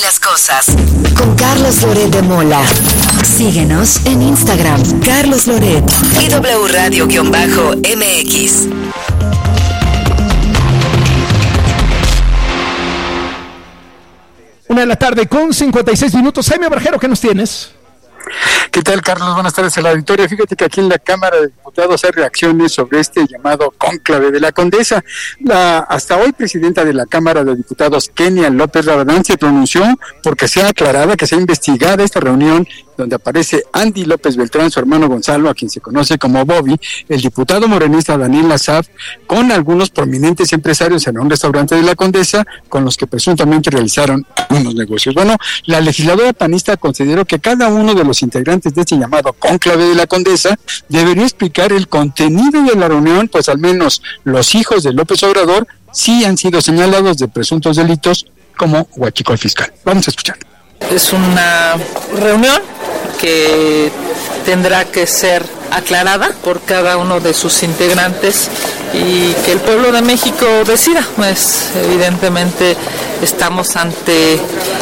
las cosas con Carlos Loret de Mola. Síguenos en Instagram, Carlos Loret y W Radio-MX. 1:56 p.m. Jaime Brajero, ¿qué nos tienes? ¿Qué tal, Carlos? Buenas tardes a la auditoría. Fíjate que aquí en la Cámara de Diputados hay reacciones sobre este llamado cónclave de la Condesa. La hasta hoy presidenta de la Cámara de Diputados, Kenia López Rabadán, se pronunció porque sea aclarada, que sea investigada esta reunión donde aparece Andy López Beltrán, su hermano Gonzalo, a quien se conoce como Bobby, el diputado morenista Daniel Asaf, con algunos prominentes empresarios en un restaurante de la Condesa, con los que presuntamente realizaron unos negocios. Bueno, la legisladora panista consideró que cada uno de los integrantes de este llamado cónclave de la Condesa debería explicar el contenido de la reunión, pues al menos los hijos de López Obrador sí han sido señalados de presuntos delitos como huachicol fiscal. Vamos a escuchar. Es una reunión que tendrá que ser aclarada por cada uno de sus integrantes y que el pueblo de México decida. Pues evidentemente estamos ante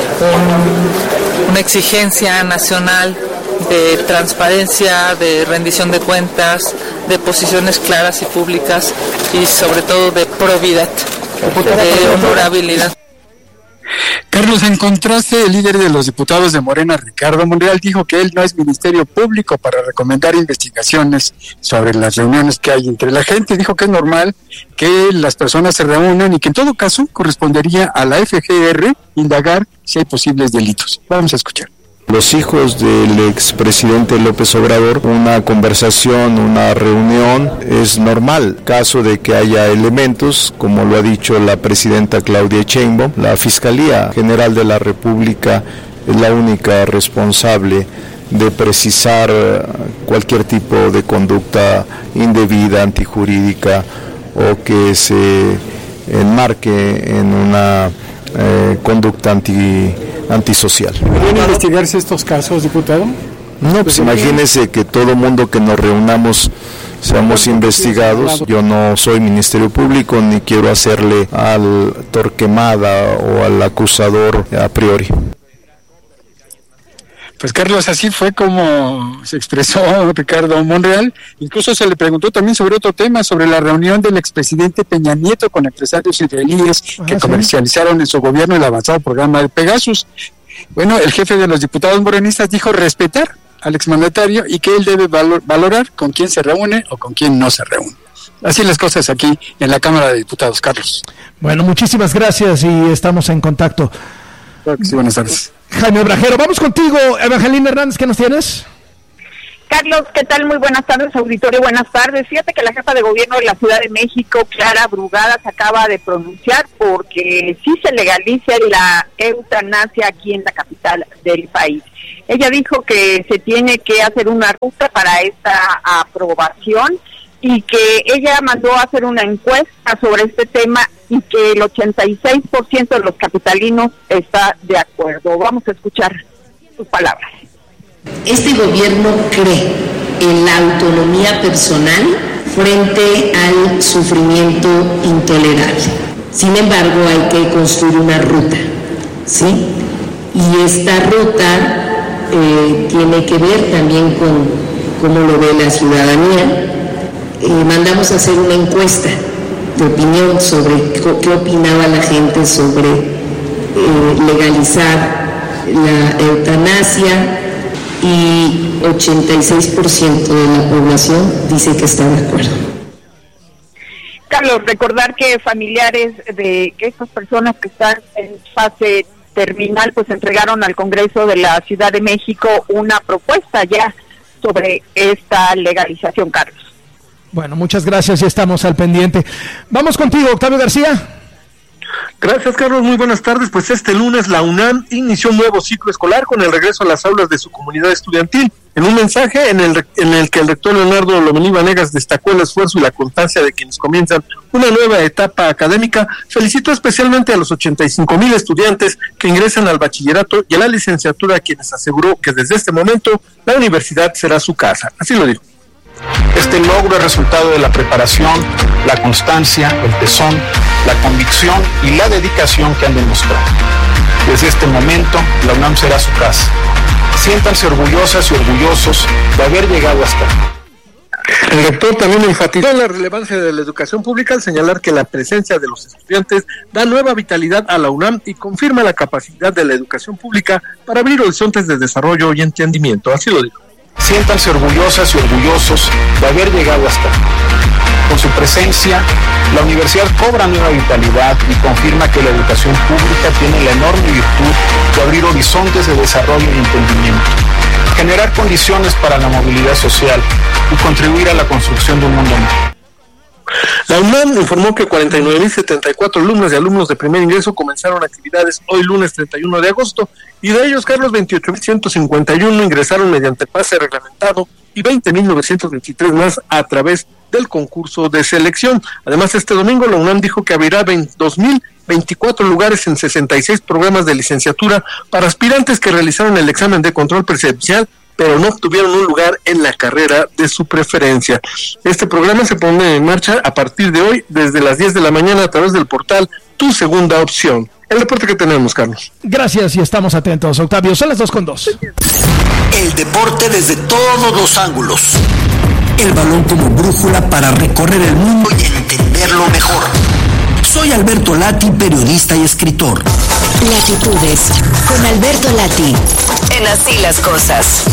una exigencia nacional de transparencia, de rendición de cuentas, de posiciones claras y públicas y sobre todo de probidad, de honorabilidad. Carlos, en contraste, el líder de los diputados de Morena, Ricardo Monreal, dijo que él no es ministerio público para recomendar investigaciones sobre las reuniones que hay entre la gente. Dijo que es normal que las personas se reúnan y que en todo caso correspondería a la FGR indagar si hay posibles delitos. Vamos a escuchar. Los hijos del expresidente López Obrador, una conversación, una reunión es normal. Caso de que haya elementos, como lo ha dicho la presidenta Claudia Sheinbaum, la Fiscalía General de la República es la única responsable de precisar cualquier tipo de conducta indebida, antijurídica o que se enmarque en una conducta antisocial. ¿Pueden investigarse estos casos, diputado? No, pues imagínese que todo mundo que nos reunamos seamos investigados. Yo no soy Ministerio Público ni quiero hacerle al Torquemada o al acusador a priori. Pues Carlos, así fue como se expresó Ricardo Monreal. Incluso se le preguntó también sobre otro tema, sobre la reunión del expresidente Peña Nieto con empresarios israelíes que comercializaron en su gobierno el avanzado programa de Pegasus. Bueno, el jefe de los diputados morenistas dijo respetar al exmandatario y que él debe valorar con quién se reúne o con quién no se reúne. Así las cosas aquí en la Cámara de Diputados, Carlos. Bueno, muchísimas gracias y estamos en contacto. Claro que sí, buenas tardes. Jaime Brajero, vamos contigo. Evangelina Hernández, ¿qué nos tienes? Carlos, ¿qué tal? Muy buenas tardes, auditorio, buenas tardes. Fíjate que la jefa de gobierno de la Ciudad de México, Clara Brugada, se acaba de pronunciar porque sí se legalice la eutanasia aquí en la capital del país. Ella dijo que se tiene que hacer una ruta para esta aprobación y que ella mandó a hacer una encuesta sobre este tema y que el 86% de los capitalinos está de acuerdo. Vamos a escuchar sus palabras. Este gobierno cree en la autonomía personal frente al sufrimiento intolerable. Sin embargo, hay que construir una ruta, ¿sí? Y esta ruta tiene que ver también con cómo lo ve la ciudadanía. Mandamos a hacer una encuesta de opinión sobre qué opinaba la gente sobre legalizar la eutanasia y 86% de la población dice que está de acuerdo. Carlos, recordar que familiares de estas personas que están en fase terminal pues entregaron al Congreso de la Ciudad de México una propuesta ya sobre esta legalización, Carlos. Bueno, muchas gracias y estamos al pendiente. Vamos contigo, Octavio García. Gracias, Carlos. Muy buenas tardes. Pues este lunes la UNAM inició un nuevo ciclo escolar con el regreso a las aulas de su comunidad estudiantil. En un mensaje en el que el rector Leonardo Lomelí Vanegas destacó el esfuerzo y la constancia de quienes comienzan una nueva etapa académica, felicitó especialmente a los 85,000 estudiantes que ingresan al bachillerato y a la licenciatura, a quienes aseguró que desde este momento la universidad será su casa. Así lo dijo. Este logro es resultado de la preparación, la constancia, el tesón, la convicción y la dedicación que han demostrado. Desde este momento, la UNAM será su casa. Siéntanse orgullosas y orgullosos de haber llegado hasta aquí. El rector también enfatizó en la relevancia de la educación pública al señalar que la presencia de los estudiantes da nueva vitalidad a la UNAM y confirma la capacidad de la educación pública para abrir horizontes de desarrollo y entendimiento. Así lo dijo. Siéntanse orgullosas y orgullosos de haber llegado hasta aquí. Con su presencia, la universidad cobra nueva vitalidad y confirma que la educación pública tiene la enorme virtud de abrir horizontes de desarrollo y entendimiento, generar condiciones para la movilidad social y contribuir a la construcción de un mundo mejor. La UNAM informó que 49.074 alumnos y alumnos de primer ingreso comenzaron actividades hoy lunes 31 de agosto y de ellos, Carlos, 28.151 ingresaron mediante pase reglamentado y 20.923 más a través del concurso de selección. Además, este domingo la UNAM dijo que abrirá 2.024 lugares en 66 programas de licenciatura para aspirantes que realizaron el examen de control presencial pero no obtuvieron un lugar en la carrera de su preferencia. Este programa se pone en marcha a partir de hoy, desde las 10 de la mañana, a través del portal Tu Segunda Opción. El reporte que tenemos, Carlos. Gracias y estamos atentos, Octavio. Son las 2:02. El deporte desde todos los ángulos. El balón como brújula para recorrer el mundo y entenderlo mejor. Soy Alberto Lati, periodista y escritor. Latitudes, con Alberto Lati, en Así las Cosas.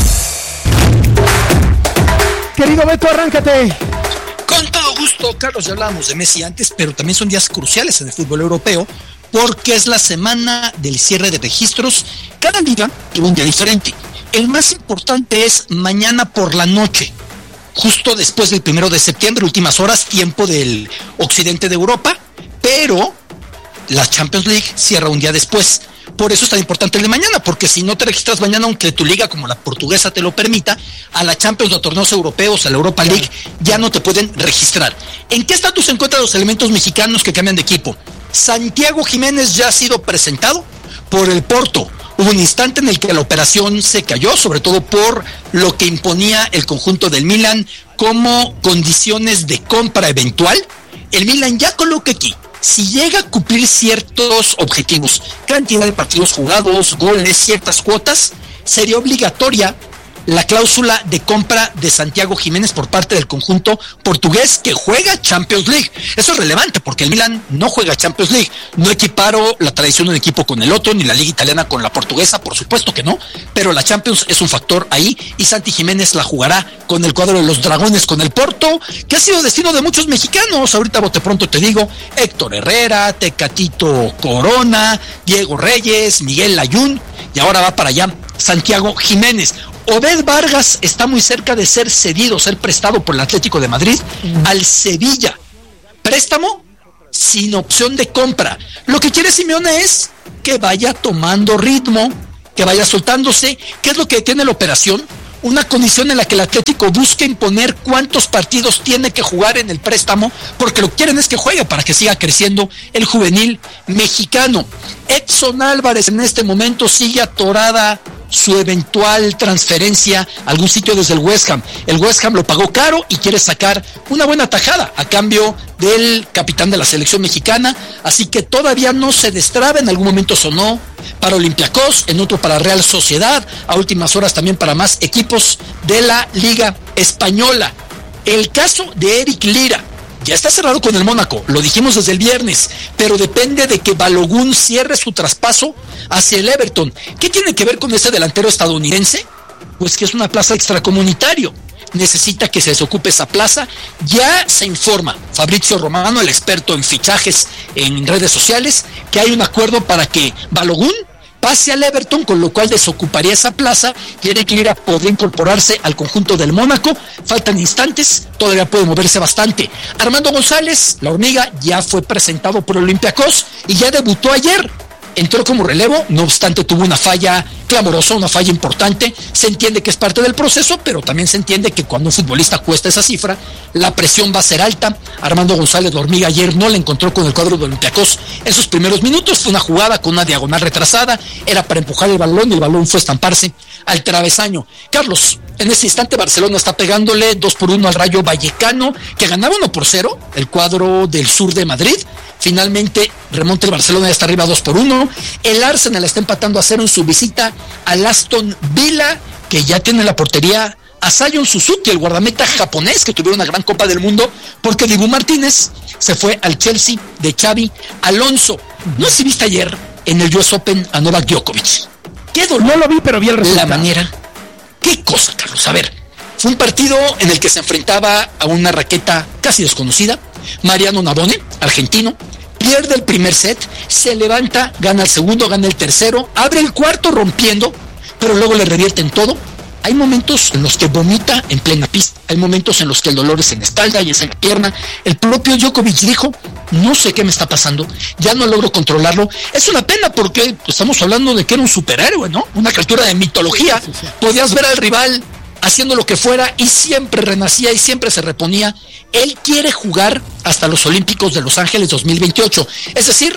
Querido Beto, arráncate. Con todo gusto, Carlos, ya hablábamos de Messi antes, pero también son días cruciales en el fútbol europeo, porque es la semana del cierre de registros. Cada liga tiene un día diferente. El más importante es mañana por la noche, justo después del 1 de septiembre, últimas horas, tiempo del occidente de Europa, pero la Champions League cierra un día después. Por eso es tan importante el de mañana, porque si no te registras mañana, aunque tu liga como la portuguesa te lo permita, a la Champions, a torneos europeos, a la Europa League, ya no te pueden registrar. ¿En qué estatus se encuentran los elementos mexicanos que cambian de equipo? Santiago Jiménez ya ha sido presentado por el Porto. Hubo un instante en el que la operación se cayó, sobre todo por lo que imponía el conjunto del Milan como condiciones de compra eventual. El Milan ya coloca aquí, si llega a cumplir ciertos objetivos, cantidad de partidos jugados, goles, ciertas cuotas, sería obligatoria la cláusula de compra de Santiago Jiménez por parte del conjunto portugués que juega Champions League. Eso es relevante porque el Milan no juega Champions League. No equiparo la tradición de un equipo con el otro, ni la liga italiana con la portuguesa, por supuesto que no, pero la Champions es un factor ahí y Santi Jiménez la jugará con el cuadro de los Dragones, con el Porto, que ha sido destino de muchos mexicanos. Ahorita bote pronto te digo, Héctor Herrera, Tecatito Corona, Diego Reyes, Miguel Layún, y ahora va para allá Santiago Jiménez. Obed Vargas está muy cerca de ser cedido, ser prestado por el Atlético de Madrid al Sevilla. Préstamo sin opción de compra. Lo que quiere Simeone es que vaya tomando ritmo, que vaya soltándose. ¿Qué es lo que tiene la operación? Una condición en la que el Atlético busca imponer cuántos partidos tiene que jugar en el préstamo, porque lo que quieren es que juegue para que siga creciendo el juvenil mexicano. Edson Álvarez en este momento sigue atorada su eventual transferencia a algún sitio desde el West Ham. El West Ham lo pagó caro y quiere sacar una buena tajada a cambio del capitán de la selección mexicana, así que todavía no se destraba. En algún momento sonó para Olympiacos, en otro para Real Sociedad, a últimas horas también para más equipos de la Liga Española. El caso de Eric Lira ya está cerrado con el Mónaco, lo dijimos desde el viernes, pero depende de que Balogun cierre su traspaso hacia el Everton. ¿Qué tiene que ver con ese delantero estadounidense? Pues que es una plaza extracomunitario. Necesita que se desocupe esa plaza. Ya se informa Fabrizio Romano, el experto en fichajes en redes sociales, que hay un acuerdo para que Balogun pase al Everton, con lo cual desocuparía esa plaza y Eric Lira podría incorporarse al conjunto del Mónaco. Faltan instantes, todavía puede moverse bastante. Armando González, la hormiga, ya fue presentado por Olympiacos y ya debutó ayer. Entró como relevo, no obstante tuvo una falla clamorosa, una falla importante. Se entiende que es parte del proceso, pero también se entiende que cuando un futbolista cuesta esa cifra, la presión va a ser alta. Armando González, la hormiga, ayer no la encontró con el cuadro de Olympiacos en sus primeros minutos. Fue una jugada con una diagonal retrasada, era para empujar el balón y el balón fue a estamparse al travesaño. Carlos, en ese instante Barcelona está pegándole 2-1 al Rayo Vallecano, que ganaba 1-0, el cuadro del sur de Madrid, Finalmente remonta el Barcelona, ya está arriba 2-1. El Arsenal está empatando a 0 en su visita al Aston Villa, que ya tiene la portería a Sion Suzuki, el guardameta japonés, que tuvieron una gran Copa del Mundo, porque Dibu Martínez se fue al Chelsea de Xabi Alonso. No sé si viste ayer en el US Open a Novak Djokovic. ¿Qué dolor? No lo vi, pero vi el resultado. La manera. ¿Qué cosa, Carlos? A ver, fue un partido en el que se enfrentaba a una raqueta casi desconocida, Mariano Navone, argentino. Pierde el primer set, se levanta, gana el segundo, gana el tercero, abre el cuarto rompiendo, pero luego le revierten todo. Hay momentos en los que vomita en plena pista, hay momentos en los que el dolor es en la espalda y es en la pierna. El propio Djokovic dijo, no sé qué me está pasando, ya no logro controlarlo. Es una pena porque estamos hablando de que era un superhéroe, ¿no? Una criatura de mitología. Podías ver al rival haciendo lo que fuera y siempre renacía y siempre se reponía. Él quiere jugar hasta los Olímpicos de Los Ángeles 2028, es decir,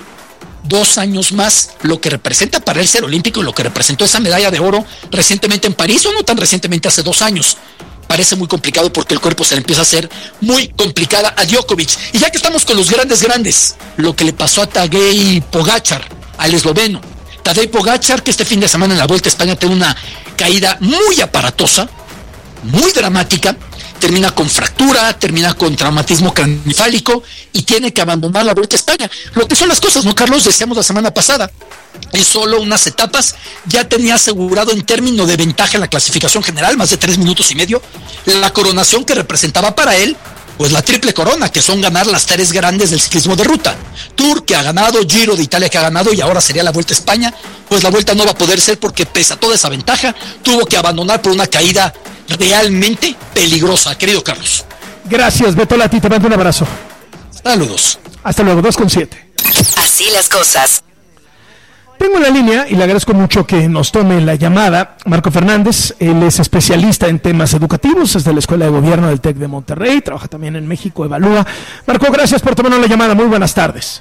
2 años más, lo que representa para él ser olímpico y lo que representó esa medalla de oro recientemente en París, o no tan recientemente, hace 2 años. Parece muy complicado porque el cuerpo se le empieza a hacer muy complicada a Djokovic. Y ya que estamos con los grandes, lo que le pasó a Tadej Pogačar, al esloveno. Tadej Pogačar, que este fin de semana en la Vuelta a España tiene una caída muy aparatosa, muy dramática, termina con fractura, termina con traumatismo craneoencefálico y tiene que abandonar la Vuelta a España. Lo que son las cosas, ¿no, Carlos? Decíamos la semana pasada, en solo unas etapas ya tenía asegurado en términos de ventaja en la clasificación general, más de 3 minutos y medio, la coronación que representaba para él, pues la triple corona, que son ganar las 3 grandes del ciclismo de ruta. Tour que ha ganado, Giro de Italia que ha ganado y ahora sería la Vuelta a España. Pues la Vuelta no va a poder ser porque pese a toda esa ventaja, tuvo que abandonar por una caída realmente peligrosa, querido Carlos. Gracias, Beto Lati, te mando un abrazo. Saludos. Hasta luego, 2:07. Así las cosas. Tengo en la línea, y le agradezco mucho que nos tome la llamada, Marco Fernández. Él es especialista en temas educativos, es de la Escuela de Gobierno del TEC de Monterrey, trabaja también en México Evalúa. Marco, gracias por tomarnos la llamada, muy buenas tardes.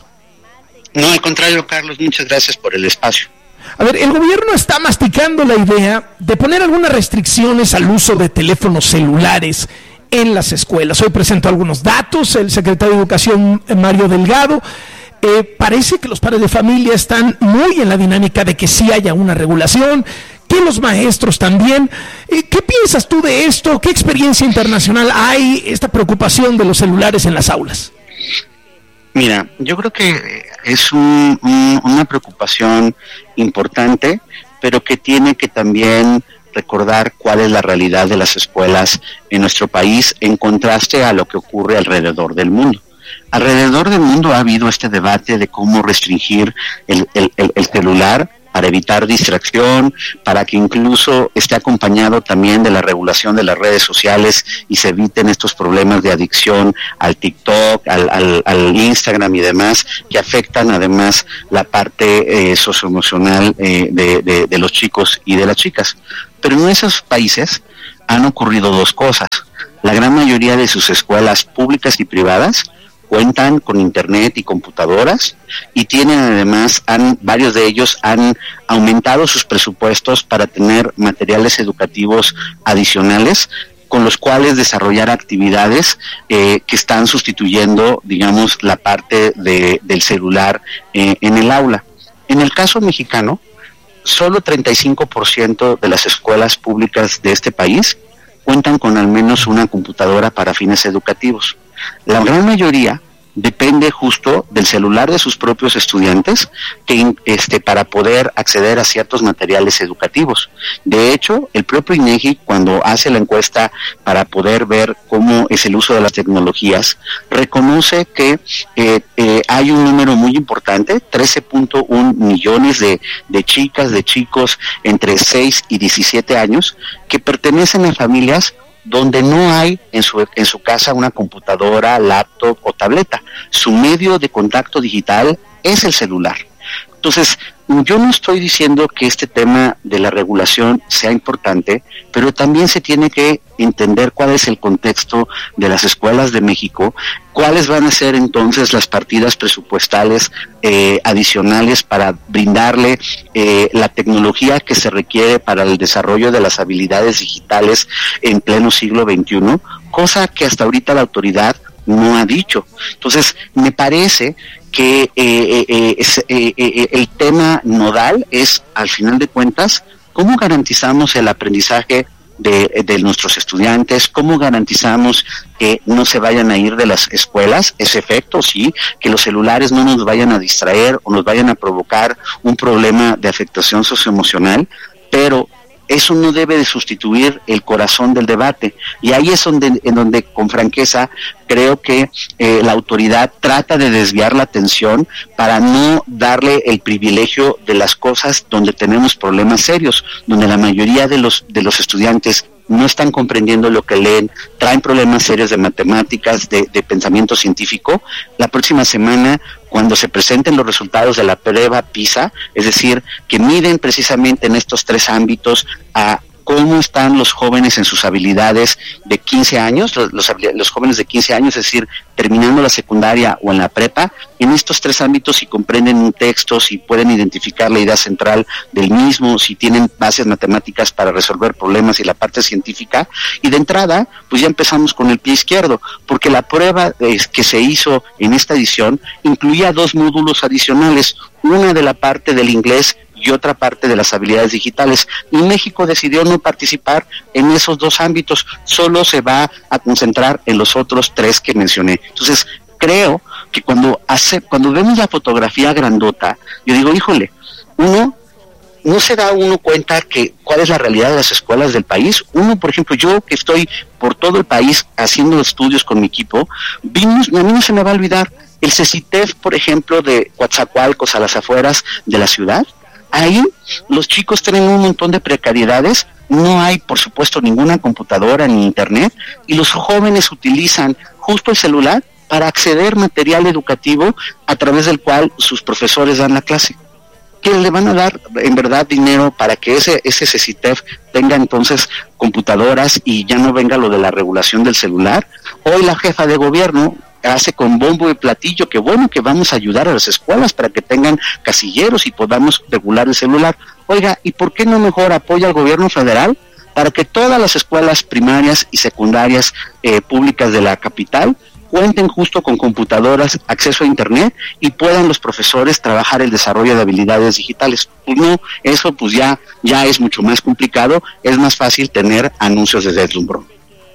No, al contrario, Carlos, muchas gracias por el espacio. A ver, el gobierno está masticando la idea de poner algunas restricciones al uso de teléfonos celulares en las escuelas. Hoy presentó algunos datos el secretario de Educación, Mario Delgado. Parece que los padres de familia están muy en la dinámica de que sí haya una regulación, que los maestros también. ¿Qué piensas tú de esto? ¿Qué experiencia internacional hay, esta preocupación de los celulares en las aulas? Mira, yo creo que es una preocupación importante, pero que tiene que también recordar cuál es la realidad de las escuelas en nuestro país en contraste a lo que ocurre alrededor del mundo. Alrededor del mundo ha habido este debate de cómo restringir el celular para evitar distracción, para que incluso esté acompañado también de la regulación de las redes sociales y se eviten estos problemas de adicción al TikTok, al Instagram y demás, que afectan además la parte socioemocional de los chicos y de las chicas. Pero en esos países han ocurrido 2 cosas. La gran mayoría de sus escuelas públicas y privadas cuentan con internet y computadoras y tienen además, varios de ellos han aumentado sus presupuestos para tener materiales educativos adicionales con los cuales desarrollar actividades que están sustituyendo, digamos, la parte del celular en el aula. En el caso mexicano, solo 35% de las escuelas públicas de este país cuentan con al menos una computadora para fines educativos. La gran mayoría depende justo del celular de sus propios estudiantes para poder acceder a ciertos materiales educativos. De hecho, el propio INEGI, cuando hace la encuesta para poder ver cómo es el uso de las tecnologías, reconoce que hay un número muy importante, 13.1 millones de chicas, de chicos entre 6 y 17 años, que pertenecen a familias donde no hay en su casa una computadora, laptop o tableta. Su medio de contacto digital es el celular. Entonces, yo no estoy diciendo que este tema de la regulación sea importante, pero también se tiene que entender cuál es el contexto de las escuelas de México, cuáles van a ser entonces las partidas presupuestales adicionales para brindarle la tecnología que se requiere para el desarrollo de las habilidades digitales en pleno siglo XXI, cosa que hasta ahorita la autoridad no ha dicho. Entonces, me parece que el tema nodal es, al final de cuentas, cómo garantizamos el aprendizaje de nuestros estudiantes, cómo garantizamos que no se vayan a ir de las escuelas, ese efecto, sí, que los celulares no nos vayan a distraer o nos vayan a provocar un problema de afectación socioemocional, pero eso no debe de sustituir el corazón del debate, y ahí es en donde con franqueza creo que la autoridad trata de desviar la atención para no darle el privilegio de las cosas donde tenemos problemas serios, donde la mayoría de los estudiantes no están comprendiendo lo que leen, traen problemas serios de matemáticas, de pensamiento científico. La próxima semana, cuando se presenten los resultados de la prueba PISA, es decir, que miden precisamente en estos 3 ámbitos a cómo están los jóvenes en sus habilidades de 15 años, los jóvenes de 15 años, es decir, terminando la secundaria o en la prepa, en estos 3 ámbitos, si comprenden un texto, si pueden identificar la idea central del mismo, si tienen bases matemáticas para resolver problemas y la parte científica, y de entrada, pues ya empezamos con el pie izquierdo, porque la prueba que se hizo en esta edición incluía 2 módulos adicionales, una de la parte del inglés y otra parte de las habilidades digitales, y México decidió no participar en esos 2 ámbitos, solo se va a concentrar en los otros 3 que mencioné. Entonces, creo que cuando vemos la fotografía grandota, yo digo, híjole, no se da uno cuenta que cuál es la realidad de las escuelas del país. Uno, por ejemplo, yo que estoy por todo el país haciendo estudios con mi equipo, a mí no se me va a olvidar el CECITEF, por ejemplo, de Coatzacoalcos, a las afueras de la ciudad. Ahí los chicos tienen un montón de precariedades, no hay por supuesto ninguna computadora ni internet, y los jóvenes utilizan justo el celular para acceder a material educativo a través del cual sus profesores dan la clase. Que le van a dar en verdad dinero para que ese CECITEF tenga entonces computadoras y ya no venga lo de la regulación del celular. Hoy la jefa de gobierno hace con bombo y platillo que bueno, que vamos a ayudar a las escuelas para que tengan casilleros y podamos regular el celular. Oiga, ¿y por qué no mejor apoya al gobierno federal para que todas las escuelas primarias y secundarias públicas de la capital cuenten justo con computadoras, acceso a internet, y puedan los profesores trabajar el desarrollo de habilidades digitales? Pues no, eso pues ya es mucho más complicado, es más fácil tener anuncios de deslumbrón.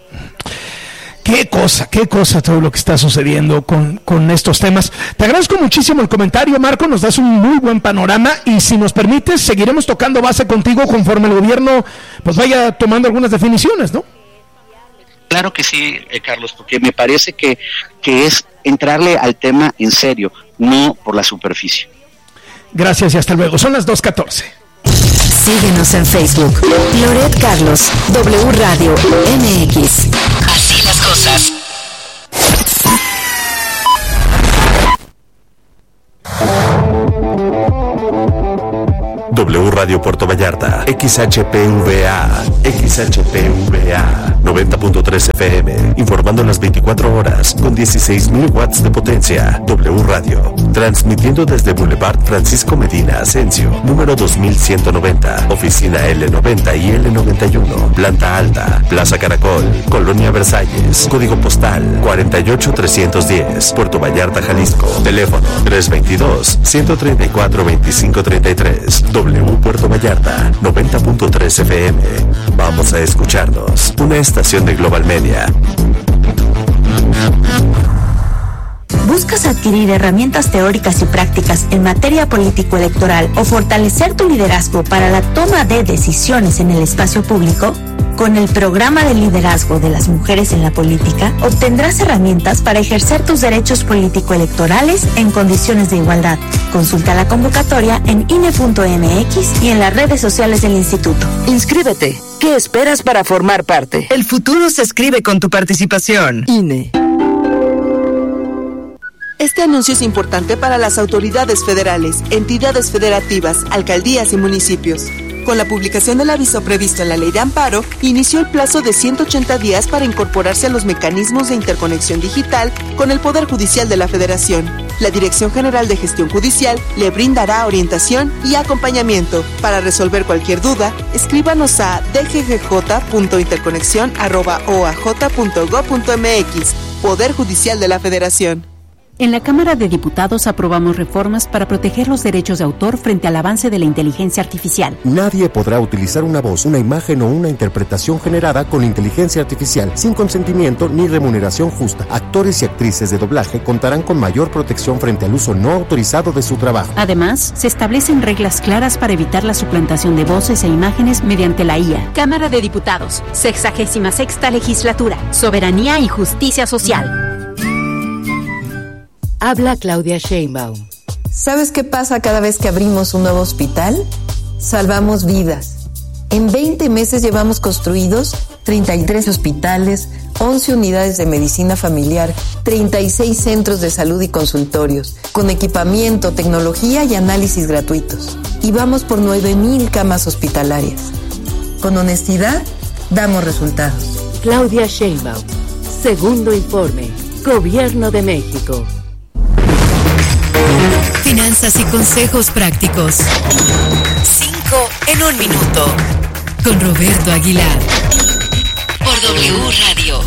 Qué cosa todo lo que está sucediendo con estos temas. Te agradezco muchísimo el comentario, Marco, nos das un muy buen panorama, y si nos permites, seguiremos tocando base contigo conforme el gobierno pues vaya tomando algunas definiciones, ¿no? Claro que sí, Carlos, porque me parece que es entrarle al tema en serio, no por la superficie. Gracias y hasta luego. Son las 2:14. Síguenos en Facebook. Loret Carlos, W Radio MX. Así las cosas. W Radio Puerto Vallarta, XHPVA, 90.3 FM, informando las 24 horas, con 16.000 watts de potencia. W Radio, transmitiendo desde Boulevard Francisco Medina Asensio, número 2190, oficina L90 y L91, planta alta, Plaza Caracol, Colonia Versalles, código postal 48310, Puerto Vallarta, Jalisco, teléfono 322-134-2533, W Puerto Vallarta, 90.3 FM. Vamos a escucharnos. Una estación de Global Media. ¿Buscas adquirir herramientas teóricas y prácticas en materia político-electoral o fortalecer tu liderazgo para la toma de decisiones en el espacio público? Con el programa de liderazgo de las mujeres en la política, obtendrás herramientas para ejercer tus derechos político-electorales en condiciones de igualdad. Consulta la convocatoria en INE.mx y en las redes sociales del instituto. Inscríbete. ¿Qué esperas para formar parte? El futuro se escribe con tu participación. INE. Este anuncio es importante para las autoridades federales, entidades federativas, alcaldías y municipios. Con la publicación del aviso previsto en la Ley de Amparo, inició el plazo de 180 días para incorporarse a los mecanismos de interconexión digital con el Poder Judicial de la Federación. La Dirección General de Gestión Judicial le brindará orientación y acompañamiento. Para resolver cualquier duda, escríbanos a dggj.interconexion@oaj.gov.mx. Poder Judicial de la Federación. En la Cámara de Diputados aprobamos reformas para proteger los derechos de autor frente al avance de la inteligencia artificial. Nadie podrá utilizar una voz, una imagen o una interpretación generada con inteligencia artificial sin consentimiento ni remuneración justa. Actores y actrices de doblaje contarán con mayor protección frente al uso no autorizado de su trabajo. Además, se establecen reglas claras para evitar la suplantación de voces e imágenes mediante la IA. Cámara de Diputados, 66ª Legislatura, Soberanía y Justicia Social. Habla Claudia Sheinbaum. ¿Sabes qué pasa cada vez que abrimos un nuevo hospital? Salvamos vidas. En 20 meses llevamos construidos 33 hospitales, 11 unidades de medicina familiar, 36 centros de salud y consultorios, con equipamiento, tecnología y análisis gratuitos. Y vamos por 9,000 camas hospitalarias. Con honestidad, damos resultados. Claudia Sheinbaum. Segundo informe. Gobierno de México. Finanzas y consejos prácticos. 5 en 1 minuto. Con Roberto Aguilar. Por W Radio.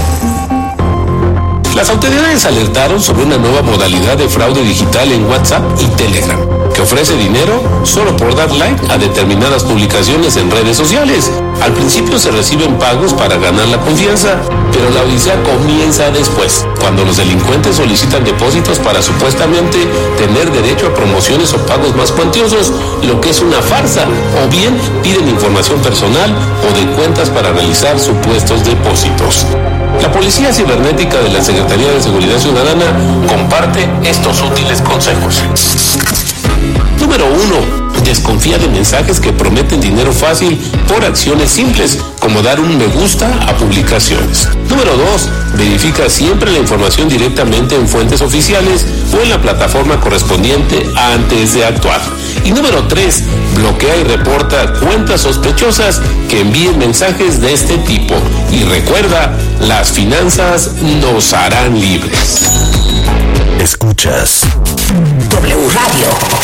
Las autoridades alertaron sobre una nueva modalidad de fraude digital en WhatsApp y Telegram, que ofrece dinero solo por dar like a determinadas publicaciones en redes sociales. Al principio se reciben pagos para ganar la confianza, pero la odisea comienza después, cuando los delincuentes solicitan depósitos para supuestamente tener derecho a promociones o pagos más cuantiosos, lo que es una farsa, o bien piden información personal o de cuentas para realizar supuestos depósitos. La Policía Cibernética de la Secretaría de Seguridad Ciudadana comparte estos útiles consejos. Número 1. Desconfía de mensajes que prometen dinero fácil por acciones simples, como dar un me gusta a publicaciones. Número 2. Verifica siempre la información directamente en fuentes oficiales o en la plataforma correspondiente antes de actuar. Y número 3. Bloquea y reporta cuentas sospechosas que envíen mensajes de este tipo. Y recuerda, las finanzas nos harán libres. Escuchas W Radio.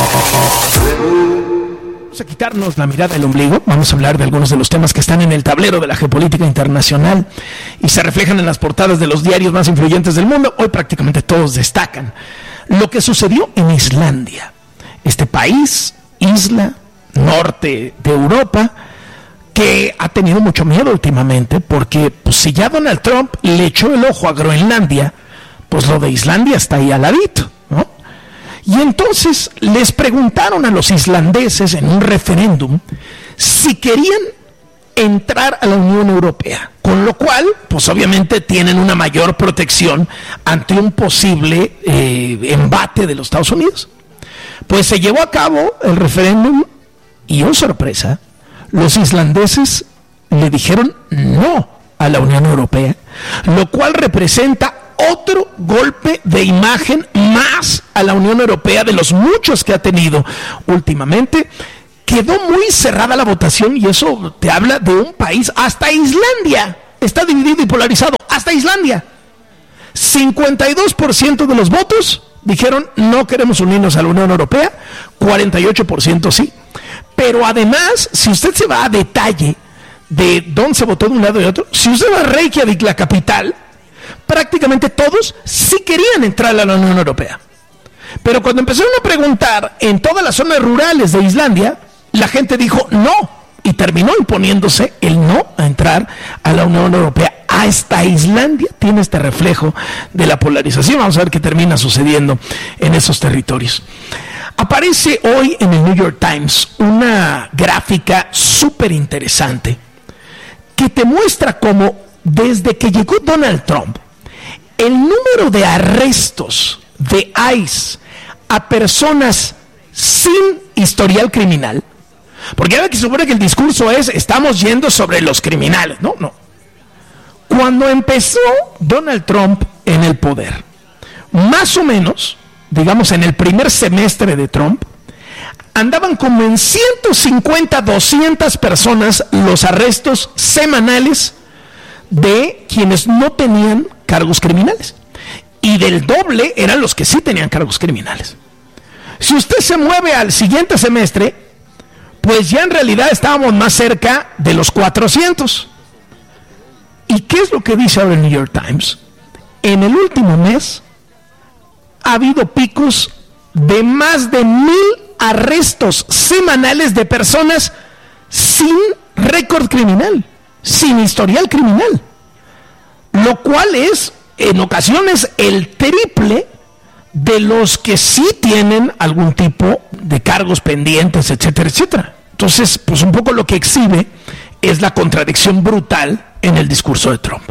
Vamos a quitarnos la mirada del ombligo. Vamos a hablar de algunos de los temas que están en el tablero de la geopolítica internacional y se reflejan en las portadas de los diarios más influyentes del mundo. Hoy prácticamente todos destacan lo que sucedió en Islandia. Este país, isla, norte de Europa, que ha tenido mucho miedo últimamente porque pues, si ya Donald Trump le echó el ojo a Groenlandia, pues lo de Islandia está ahí al ladito, ¿no? Y entonces les preguntaron a los islandeses en un referéndum si querían entrar a la Unión Europea, con lo cual, pues obviamente tienen una mayor protección ante un posible embate de los Estados Unidos. Pues se llevó a cabo el referéndum y, oh sorpresa, los islandeses le dijeron no a la Unión Europea, lo cual representa otro golpe de imagen más a la Unión Europea de los muchos que ha tenido últimamente. Quedó muy cerrada la votación y eso te habla de un país, hasta Islandia está dividido y polarizado, hasta Islandia. 52% de los votos dijeron no queremos unirnos a la Unión Europea, 48% sí. Pero además, si usted se va a detalle de dónde se votó de un lado y otro, si usted va a Reykjavik, la capital, prácticamente todos sí querían entrar a la Unión Europea. Pero cuando empezaron a preguntar en todas las zonas rurales de Islandia, la gente dijo no, y terminó imponiéndose el no a entrar a la Unión Europea. Hasta Islandia tiene este reflejo de la polarización. Vamos a ver qué termina sucediendo en esos territorios. Aparece hoy en el New York Times una gráfica súper interesante que te muestra cómo desde que llegó Donald Trump, el número de arrestos de ICE a personas sin historial criminal, porque ahora que se supone que el discurso es estamos yendo sobre los criminales, no. Cuando empezó Donald Trump en el poder, más o menos, digamos en el primer semestre de Trump, andaban como en 150, 200 personas los arrestos semanales de quienes no tenían cargos criminales. Y del doble eran los que sí tenían cargos criminales. Si usted se mueve al siguiente semestre, pues ya en realidad estábamos más cerca de los 400. ¿Y qué es lo que dice ahora el New York Times? En el último mes ha habido picos de más de 1,000 arrestos semanales de personas sin récord criminal, sin historial criminal, lo cual es en ocasiones el triple de los que sí tienen algún tipo de cargos pendientes, etcétera, etcétera. Entonces, pues un poco lo que exhibe es la contradicción brutal en el discurso de Trump.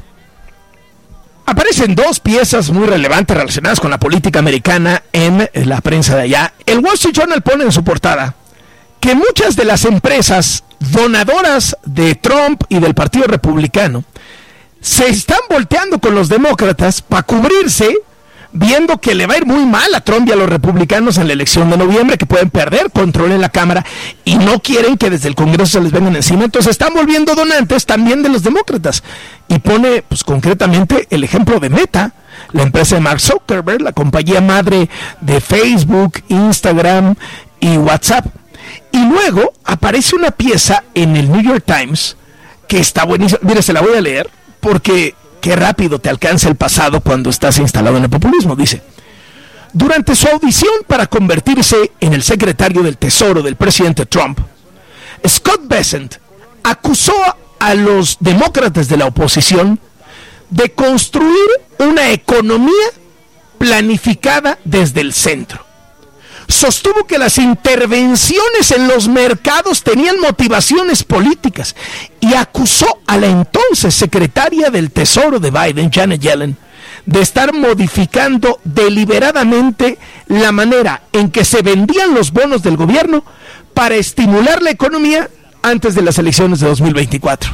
Aparecen dos piezas muy relevantes relacionadas con la política americana en la prensa de allá. El Wall Street Journal pone en su portada que muchas de las empresas donadoras de Trump y del Partido Republicano se están volteando con los demócratas para cubrirse, viendo que le va a ir muy mal a Trump y a los republicanos en la elección de noviembre, que pueden perder control en la Cámara y no quieren que desde el Congreso se les vengan encima. Entonces están volviendo donantes también de los demócratas. Y pone pues concretamente el ejemplo de Meta, la empresa de Mark Zuckerberg, la compañía madre de Facebook, Instagram y WhatsApp. Y luego aparece una pieza en el New York Times que está buenísima. Mire, se la voy a leer porque qué rápido te alcanza el pasado cuando estás instalado en el populismo. Dice: durante su audición para convertirse en el secretario del Tesoro del presidente Trump, Scott Bessent acusó a los demócratas de la oposición de construir una economía planificada desde el centro. Sostuvo que las intervenciones en los mercados tenían motivaciones políticas y acusó a la entonces secretaria del Tesoro de Biden, Janet Yellen, de estar modificando deliberadamente la manera en que se vendían los bonos del gobierno para estimular la economía antes de las elecciones de 2024.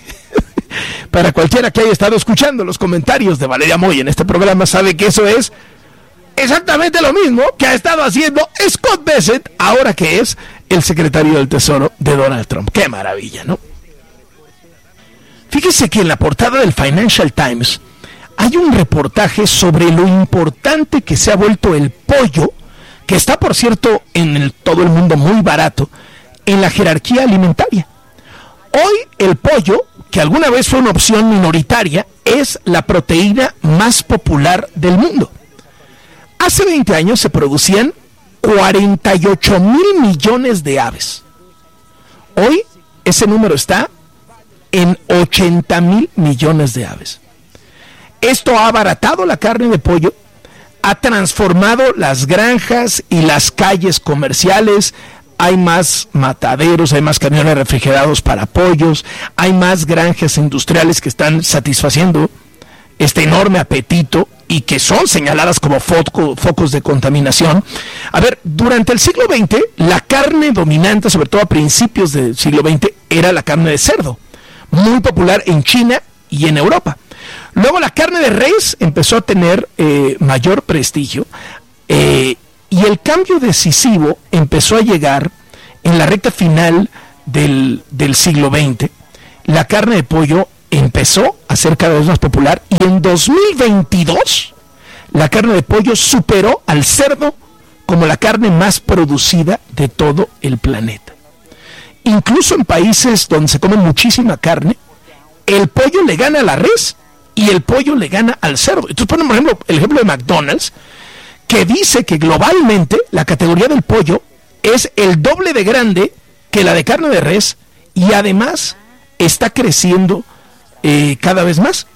Para cualquiera que haya estado escuchando los comentarios de Valeria Moy en este programa sabe que eso es exactamente lo mismo que ha estado haciendo Scott Bessent, ahora que es el secretario del Tesoro de Donald Trump. ¡Qué maravilla!, ¿no? Fíjese que en la portada del Financial Times hay un reportaje sobre lo importante que se ha vuelto el pollo, que está, por cierto, en todo el mundo muy barato, en la jerarquía alimentaria. Hoy el pollo, que alguna vez fue una opción minoritaria, es la proteína más popular del mundo. Hace 20 años se producían 48,000 millones de aves. Hoy ese número está en 80,000 millones de aves. Esto ha abaratado la carne de pollo, ha transformado las granjas y las calles comerciales. Hay más mataderos, hay más camiones refrigerados para pollos, hay más granjas industriales que están satisfaciendo este enorme apetito y que son señaladas como focos de contaminación. A ver, durante el siglo XX, la carne dominante, sobre todo a principios del siglo XX, era la carne de cerdo, muy popular en China y en Europa. Luego la carne de res empezó a tener mayor prestigio, y el cambio decisivo empezó a llegar en la recta final del siglo XX. La carne de pollo empezó a ser cada vez más popular y en 2022 la carne de pollo superó al cerdo como la carne más producida de todo el planeta. Incluso en países donde se come muchísima carne, el pollo le gana a la res y el pollo le gana al cerdo. Entonces ponemos, por ejemplo, el ejemplo de McDonald's, que dice que globalmente la categoría del pollo es el doble de grande que la de carne de res y además está creciendo cada vez más.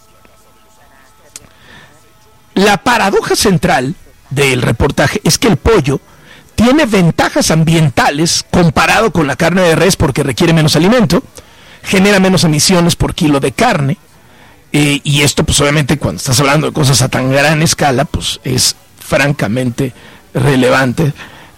La paradoja central del reportaje es que el pollo tiene ventajas ambientales comparado con la carne de res porque requiere menos alimento, genera menos emisiones por kilo de carne, y esto pues obviamente cuando estás hablando de cosas a tan gran escala pues es francamente relevante.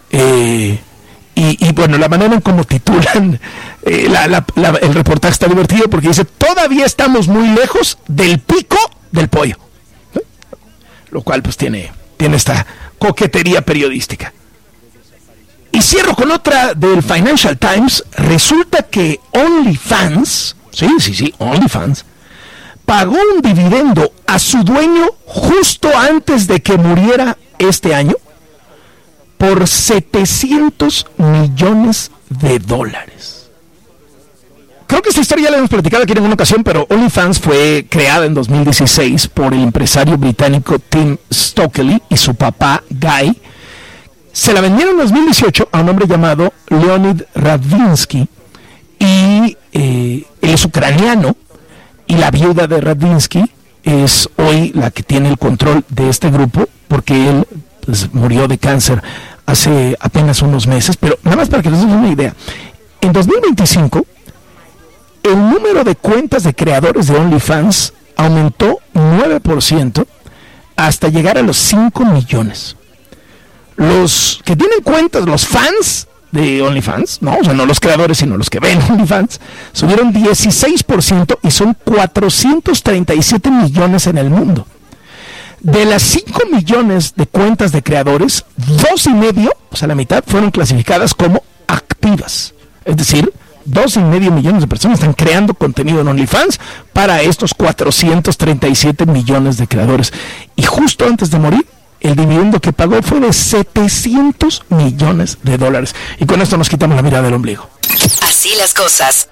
Y bueno, la manera en cómo titulan el reportaje está divertido porque dice: todavía estamos muy lejos del pico del pollo, ¿no? Lo cual pues tiene esta coquetería periodística. Y cierro con otra del Financial Times. Resulta que OnlyFans, sí, OnlyFans, pagó un dividendo a su dueño justo antes de que muriera este año por $700 millones. creo que esta historia ya la hemos platicado aquí en una ocasión, pero OnlyFans fue creada en 2016 por el empresario británico Tim Stockley y su papá Guy. Se la vendieron en 2018 a un hombre llamado Leonid Radvinsky, y él es ucraniano, y la viuda de Radvinsky es hoy la que tiene el control de este grupo, porque él pues murió de cáncer hace apenas unos meses. Pero nada más para que nos den una idea, en 2025 el número de cuentas de creadores de OnlyFans aumentó 9% hasta llegar a los 5 millones. Los que tienen cuentas, los fans de OnlyFans, no, o sea, no los creadores, sino los que ven OnlyFans, subieron 16% y son 437 millones en el mundo. De las 5 millones de cuentas de creadores, 2,5, o sea, la mitad, fueron clasificadas como activas. Es decir, 2,5 millones de personas están creando contenido en OnlyFans para estos 437 millones de creadores. Y justo antes de morir, el dividendo que pagó fue de $700 millones. Y con esto nos quitamos la mirada del ombligo. Así las cosas.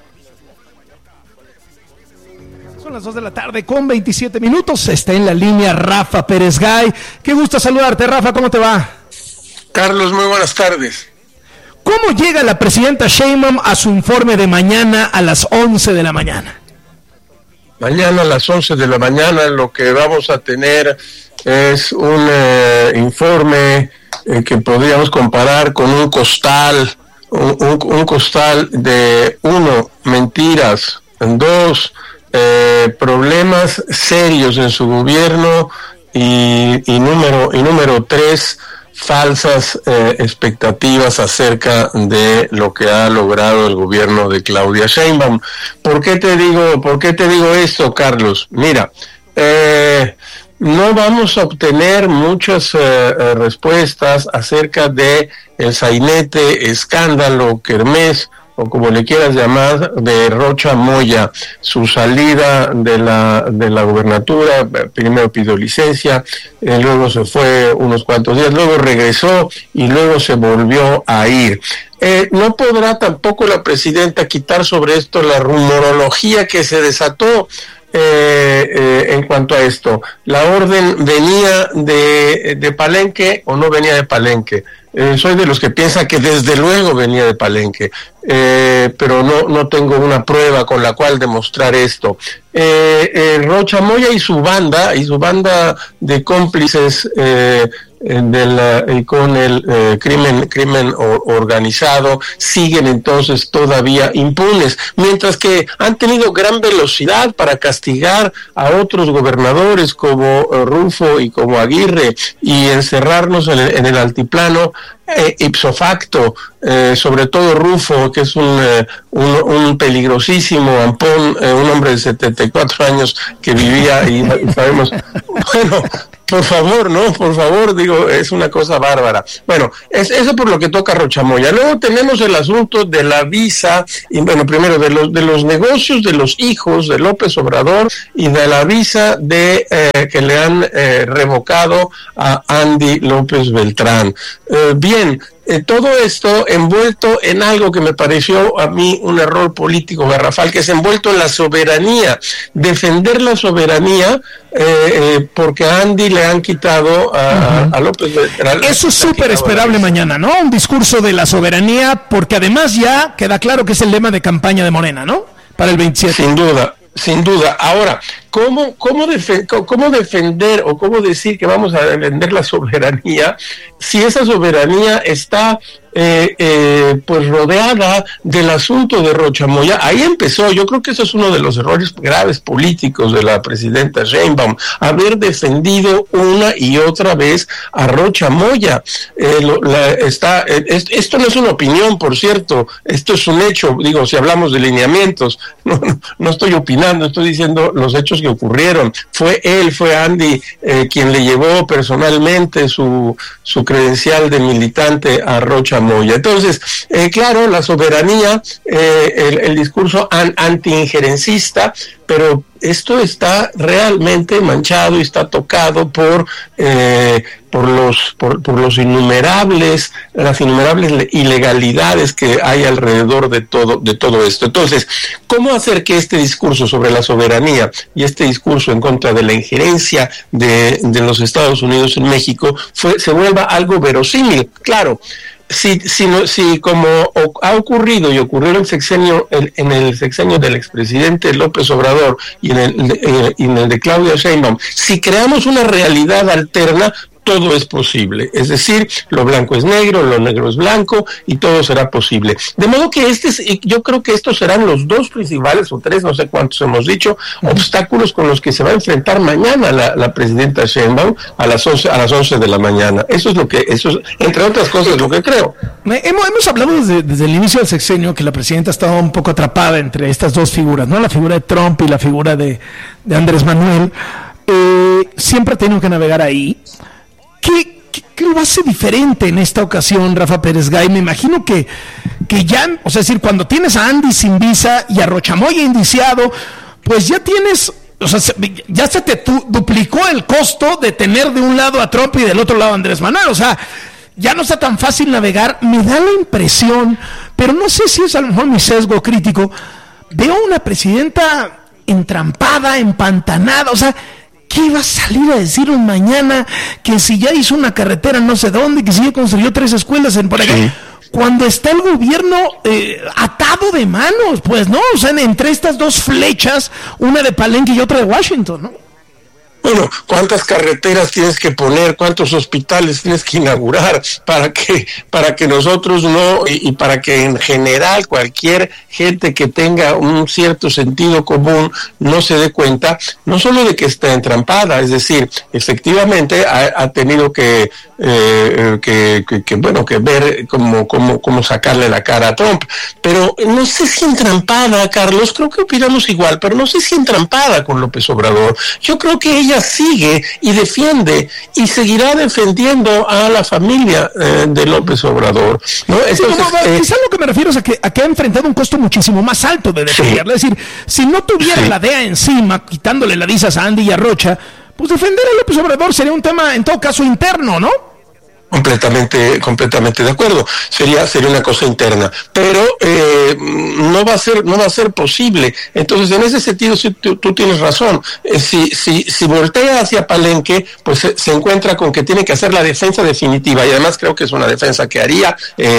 Son las 2 de la tarde con 27 minutos. Está en la línea Rafa Pérez Gay. Qué gusto saludarte, Rafa. ¿Cómo te va? Carlos, muy buenas tardes. ¿Cómo llega la presidenta Sheinbaum a su informe de mañana a las 11 de la mañana? Mañana a las 11 de la mañana lo que vamos a tener es un informe que podríamos comparar con un costal, un costal de 1, mentiras, 2, problemas serios en su gobierno y número 3, falsas expectativas acerca de lo que ha logrado el gobierno de Claudia Sheinbaum. ¿Por qué te digo esto, Carlos? Mira, no vamos a obtener muchas respuestas acerca de el sainete, escándalo, kermés, o como le quieras llamar, de Rocha Moya. Su salida de la gubernatura, primero pidió licencia, luego se fue unos cuantos días, luego regresó y luego se volvió a ir. No podrá tampoco la presidenta quitar sobre esto la rumorología que se desató en cuanto a esto. La orden venía de Palenque o no venía de Palenque. Soy de los que piensa que desde luego venía de Palenque, pero no tengo una prueba con la cual demostrar esto. Rocha Moya y su banda de cómplices con el crimen organizado siguen entonces todavía impunes, mientras que han tenido gran velocidad para castigar a otros gobernadores como Rufo y como Aguirre y encerrarnos en el altiplano ipso facto, sobre todo Rufo, que es un peligrosísimo ampón, un hombre de 74 años que vivía y sabemos, bueno, por favor, digo, es una cosa bárbara. Bueno, eso por lo que toca a Rocha Moya. Luego tenemos el asunto de la visa, y bueno, primero de los negocios de los hijos de López Obrador y de la visa que le han revocado a Andy López Beltrán. Bien, todo esto envuelto en algo que me pareció a mí un error político garrafal, que es envuelto en la soberanía, defender la soberanía, porque a Andy le han quitado a López Beltrán. Eso es súper esperable mañana, ¿no? Un discurso de la soberanía, porque además ya queda claro que es el lema de campaña de Morena, ¿no? Para el 27. Sin duda. Ahora, ¿cómo defender o cómo decir que vamos a defender la soberanía si esa soberanía está pues rodeada del asunto de Rocha Moya? Ahí empezó. Yo creo que eso es uno de los errores graves políticos de la presidenta Sheinbaum, haber defendido una y otra vez a Rocha Moya. Esto no es una opinión, por cierto, esto es un hecho. Digo, si hablamos de lineamientos, no estoy opinando, estoy diciendo los hechos que ocurrieron. Fue Andy quien le llevó personalmente su credencial de militante a Rocha Moya. Entonces, claro, la soberanía, el discurso anti-injerencista, pero esto está realmente manchado y está tocado por las innumerables ilegalidades que hay alrededor de todo esto. Entonces, ¿cómo hacer que este discurso sobre la soberanía y este discurso en contra de la injerencia de los Estados Unidos en México se vuelva algo verosímil? Claro. Si como ha ocurrido y ocurrió en el sexenio del expresidente López Obrador y en el de Claudia Sheinbaum, si creamos una realidad alterna, todo es posible, es decir, lo blanco es negro, lo negro es blanco y todo será posible. De modo que yo creo que estos serán los dos principales, o tres, no sé cuántos hemos dicho, obstáculos con los que se va a enfrentar mañana la presidenta Sheinbaum a las 11 de la mañana. Eso es entre otras cosas, lo que creo. Hemos hablado desde el inicio del sexenio que la presidenta estaba un poco atrapada entre estas dos figuras, ¿no? La figura de Trump y la figura de Andrés Manuel. Siempre ha tenido que navegar ahí. ¿Qué lo hace diferente en esta ocasión, Rafa Pérez Gay? Me imagino que ya, o sea, es decir, cuando tienes a Andy sin visa y a Rochamoya indiciado, pues ya tienes, o sea, ya se te duplicó el costo de tener de un lado a Trump y del otro lado a Andrés Manuel, o sea, ya no está tan fácil navegar. Me da la impresión, pero no sé si es a lo mejor mi sesgo crítico, veo una presidenta entrampada, empantanada, o sea, ¿qué iba a salir a decirnos mañana? Que si ya hizo una carretera no sé dónde, que si ya construyó 3 escuelas en por acá. Sí. Cuando está el gobierno atado de manos, pues, ¿no? O sea, entre estas dos flechas, una de Palenque y otra de Washington, ¿no? Bueno, ¿cuántas carreteras tienes que poner? ¿Cuántos hospitales tienes que inaugurar para que nosotros no, y para que en general cualquier gente que tenga un cierto sentido común no se dé cuenta, no solo de que está entrampada, es decir, efectivamente ha tenido que ver cómo sacarle la cara a Trump, pero no sé si entrampada, Carlos, creo que opinamos igual, pero no sé si entrampada con López Obrador. Yo creo que ella sigue y defiende y seguirá defendiendo a la familia de López Obrador, ¿no? Entonces, quizás lo que me refiero es a que ha enfrentado un costo muchísimo más alto de defenderla. Sí. Es decir, si no tuviera la DEA encima, quitándole la visa a Andy y a Rocha, pues defender a López Obrador sería un tema, en todo caso, interno, ¿no? Completamente de acuerdo. Sería una cosa interna, pero no va a ser posible. Entonces, en ese sentido, sí, tú tienes razón. Si voltea hacia Palenque, pues se encuentra con que tiene que hacer la defensa definitiva, y además creo que es una defensa que haría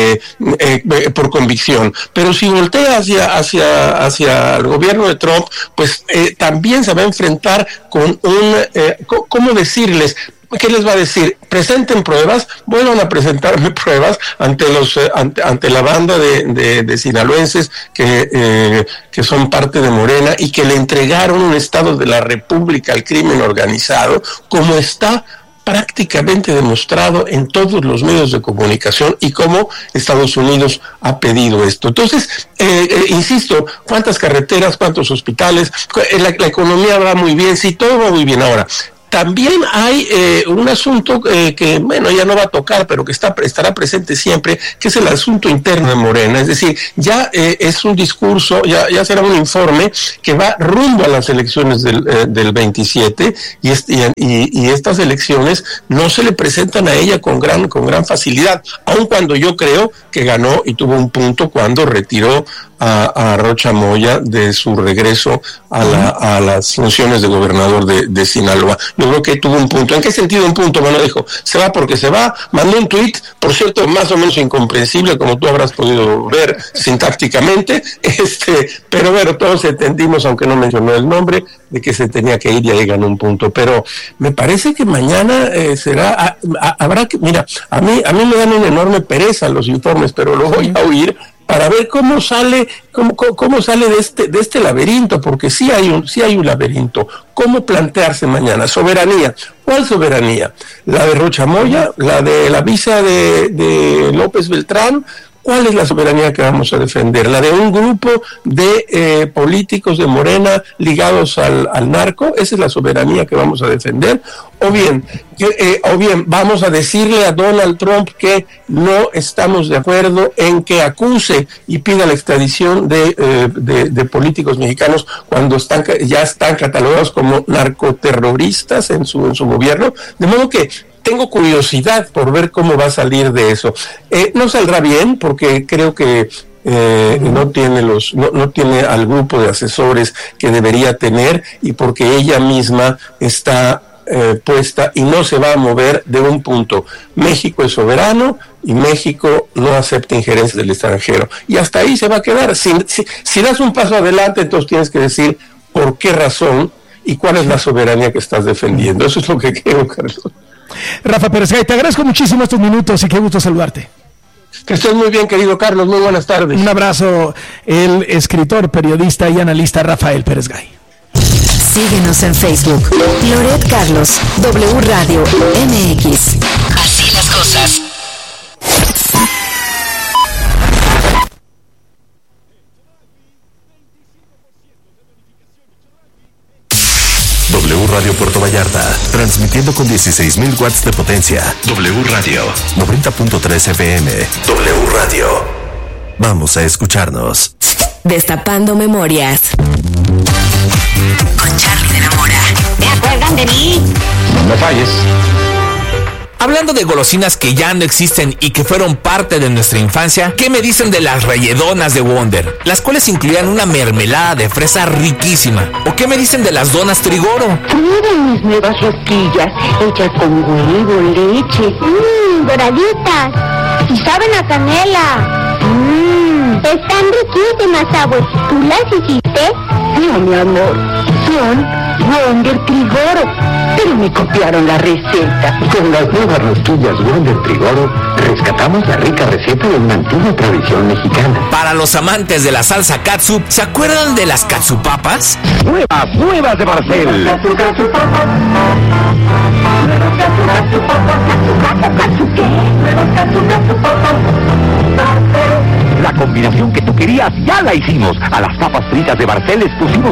por convicción. Pero si voltea hacia el gobierno de Trump, pues también se va a enfrentar con ¿cómo decirles? ¿Qué les va a decir? Presenten pruebas, vuelvan a presentarme pruebas ante la banda de sinaloenses que son parte de Morena y que le entregaron un estado de la República al crimen organizado, como está prácticamente demostrado en todos los medios de comunicación y cómo Estados Unidos ha pedido esto. Entonces, insisto, ¿cuántas carreteras, cuántos hospitales? La economía va muy bien, sí, todo va muy bien ahora. También hay un asunto que, bueno, ya no va a tocar, pero que estará presente siempre, que es el asunto interno de Morena. Es decir, ya es un discurso, ya será un informe que va rumbo a las elecciones del 27, y estas elecciones no se le presentan a ella con gran facilidad, aun cuando yo creo que ganó y tuvo un punto cuando retiró a Rocha Moya de su regreso a las funciones de gobernador de Sinaloa. Yo creo que tuvo un punto. ¿En qué sentido un punto? Bueno, dijo, se va porque se va, mandó un tuit, por cierto, más o menos incomprensible, como tú habrás podido ver sintácticamente, pero bueno, todos entendimos, aunque no mencionó el nombre, de que se tenía que ir y ahí ganó un punto. Pero me parece que mañana habrá que, mira, a mí me dan una enorme pereza los informes, pero lo voy a oír para ver cómo sale de este laberinto, porque sí hay un laberinto. ¿Cómo plantearse mañana? Soberanía. ¿Cuál soberanía? ¿La de Rocha Moya? ¿La de la visa de López Beltrán? ¿Cuál es la soberanía que vamos a defender? ¿La de un grupo de políticos de Morena ligados al narco? ¿Esa es la soberanía que vamos a defender? O bien vamos a decirle a Donald Trump que no estamos de acuerdo en que acuse y pida la extradición de políticos mexicanos cuando ya están catalogados como narcoterroristas en su gobierno. De modo que tengo curiosidad por ver cómo va a salir de eso. No saldrá bien, porque creo que no tiene al grupo de asesores que debería tener, y porque ella misma está puesta y no se va a mover de un punto. México es soberano y México no acepta injerencias del extranjero, y hasta ahí se va a quedar. Si das un paso adelante, entonces tienes que decir por qué razón y cuál es la soberanía que estás defendiendo. Eso es lo que creo, Carlos. Rafa Pérez-Gay, te agradezco muchísimo estos minutos y qué gusto saludarte. Que estés muy bien, querido Carlos, muy buenas tardes. Un abrazo, el escritor, periodista y analista Rafael Pérez-Gay. Síguenos en Facebook, Loret Carlos, W Radio MX. Así las cosas. W Radio Puerto Vallarta, transmitiendo con 16,000 watts de potencia. W Radio, 90.3 FM. W Radio. Vamos a escucharnos. Destapando memorias. Con Charlie de la Mora. ¿Se acuerdan de mí? No me falles. Hablando de golosinas que ya no existen y que fueron parte de nuestra infancia, ¿qué me dicen de las rayedonas de Wonder? Las cuales incluían una mermelada de fresa riquísima. ¿O qué me dicen de las donas Trigoro? Miren mis nuevas rosquillas, hechas con huevo, leche. Doraditas. Y saben a canela. Están riquísimas, abuelo. ¿Tú las hiciste? No, mi amor. Son Wonder Trigoro. Pero me copiaron la receta. Con las nuevas rosquillas Wonder Trigoro, rescatamos la rica receta de una antigua tradición mexicana. Para los amantes de la salsa catsup, ¿se acuerdan de las catsupapas? Nuevas de Barcel. La combinación que tú querías ya la hicimos. A las papas fritas de Barcel les pusimos